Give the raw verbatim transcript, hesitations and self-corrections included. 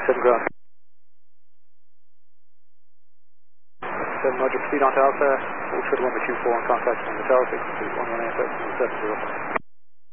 seven ground. seven, Roger, proceed on to Alpha. We'll shuttle number two four in contact on the tower, six two one one A F S seven zero.